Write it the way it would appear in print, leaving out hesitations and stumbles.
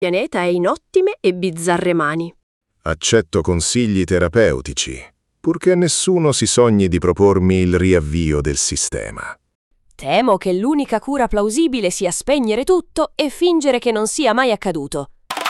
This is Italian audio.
pianeta è in ottime e bizzarre mani. Accetto consigli terapeutici, purché nessuno si sogni di propormi il riavvio del sistema. Temo che l'unica cura plausibile sia spegnere tutto e fingere che non sia mai accaduto.